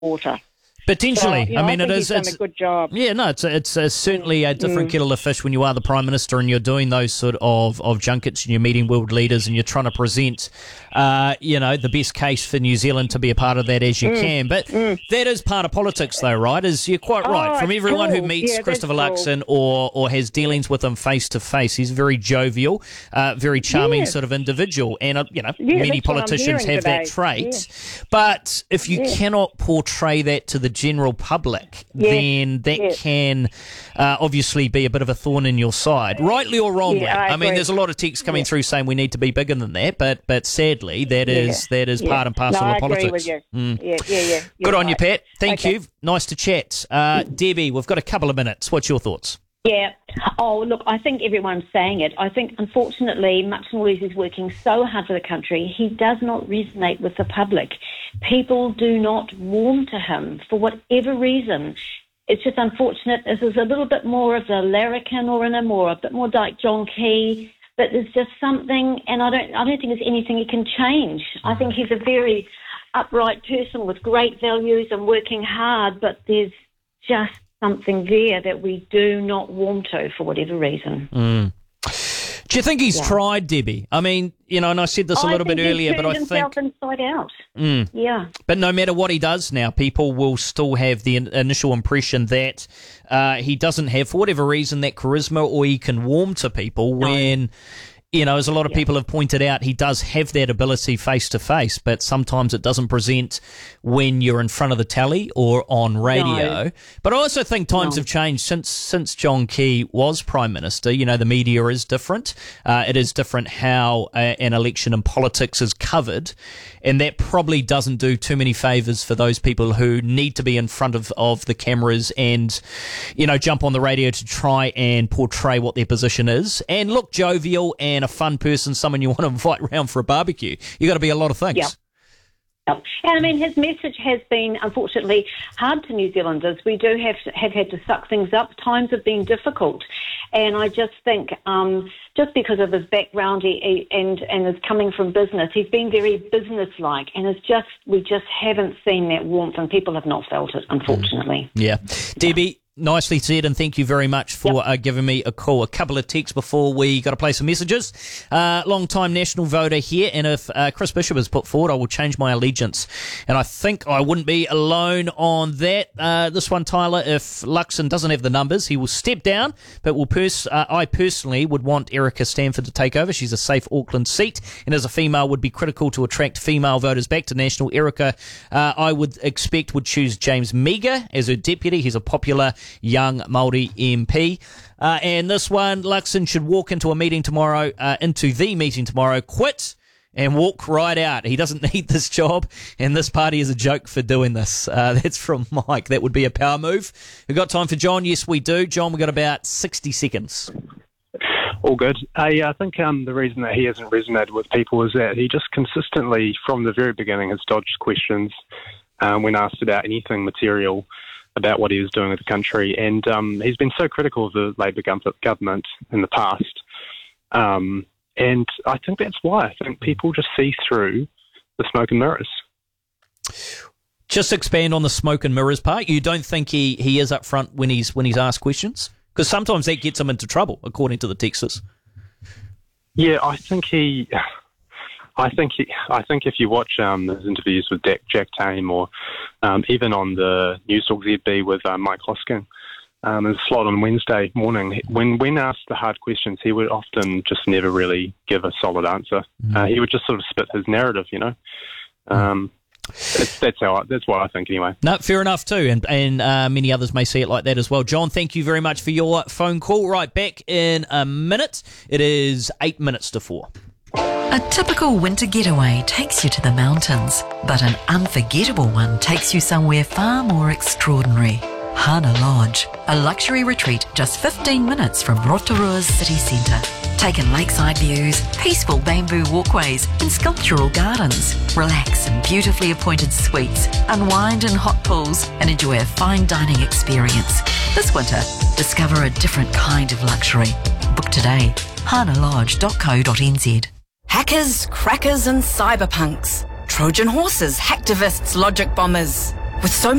water. Potentially. So, I mean, it is. He's done a good job. Yeah, no, it's certainly a different kettle of fish when you are the Prime Minister and you're doing those sort of junkets and you're meeting world leaders and you're trying to present, the best case for New Zealand to be a part of that as you can. But that is part of politics, though, right? You're quite right. From everyone who meets Christopher Luxon or has dealings with him face to face, he's a very jovial, very charming sort of individual. And, many politicians have that trait. Yeah. But if you cannot portray that to the general public, then that can obviously be a bit of a thorn in your side, rightly or wrongly. I mean, there's a lot of texts coming through saying we need to be bigger than that, but sadly, that is part and parcel of politics. I agree with you. Good on you, Pat. Thank you. Nice to chat. Debbie, we've got a couple of minutes. What's your thoughts? Yeah. Oh, look, I think everyone's saying it. I think, unfortunately, Martin Wallis is working so hard for the country, he does not resonate with the public. People do not warm to him for whatever reason. It's just unfortunate. This is a little bit more of the larrikin or in him, or a bit more like John Key. But there's just something, and I don't think there's anything he can change. I think he's a very upright person with great values and working hard, but there's just something there that we do not warm to for whatever reason. Do you think he's tried, Debbie? I mean, and I said this a little bit earlier, but I think... himself inside out. Yeah. But no matter what he does now, people will still have the initial impression that he doesn't have, for whatever reason, that charisma, or he can warm to people when... as a lot of people have pointed out, he does have that ability face-to-face, but sometimes it doesn't present when you're in front of the telly or on radio. No. But I also think times have changed since John Key was Prime Minister. The media is different. It is different how an election in politics is covered, and that probably doesn't do too many favours for those people who need to be in front of the cameras and, jump on the radio to try and portray what their position is and look jovial and a fun person, someone you want to invite around for a barbecue. You've got to be a lot of things. Yep. And I mean, his message has been, unfortunately, hard to New Zealanders. We do have had to suck things up. Times have been difficult. And I just think, just because of his background and is coming from business, he's been very business-like. And we just haven't seen that warmth, and people have not felt it, unfortunately. Yeah. Debbie, nicely said, and thank you very much for giving me a call. A couple of texts before we got to play some messages. Long-time national voter here, and if Chris Bishop is put forward, I will change my allegiance. And I think I wouldn't be alone on that. This one, Tyler, if Luxon doesn't have the numbers, he will step down, but I personally would want Erica Stanford to take over. She's a safe Auckland seat, and as a female would be critical to attract female voters back to national. Erica, I would expect, would choose James Meagher as her deputy. He's a popular young Māori MP. And this one, Luxon should walk into the meeting tomorrow, quit and walk right out. He doesn't need this job, and this party is a joke for doing this. That's from Mike. That would be a power move. We've got time for John. Yes, we do. John, we've got about 60 seconds. All good. I think the reason that he hasn't resonated with people is that he just consistently, from the very beginning, has dodged questions when asked about anything material about what he was doing with the country. And he's been so critical of the Labour government in the past. And I think that's why. I think people just see through the smoke and mirrors. Just expand on the smoke and mirrors part. You don't think he is up front when he's asked questions? Because sometimes that gets him into trouble, according to the texters. Yeah, I think if you watch his interviews with Jack Tame, or even on the News Talk ZB with Mike Hosking, in the slot on Wednesday morning, when asked the hard questions, he would often just never really give a solid answer. He would just sort of spit his narrative, That's what I think anyway. No, fair enough too, and many others may see it like that as well. John, thank you very much for your phone call. Right, back in a minute. It is 8 minutes to 4. A typical winter getaway takes you to the mountains, but an unforgettable one takes you somewhere far more extraordinary. Hana Lodge, a luxury retreat just 15 minutes from Rotorua's city centre. Take in lakeside views, peaceful bamboo walkways and sculptural gardens. Relax in beautifully appointed suites, unwind in hot pools and enjoy a fine dining experience. This winter, discover a different kind of luxury. Book today, hanalodge.co.nz. Hackers, crackers and cyberpunks. Trojan horses, hacktivists, logic bombers. With so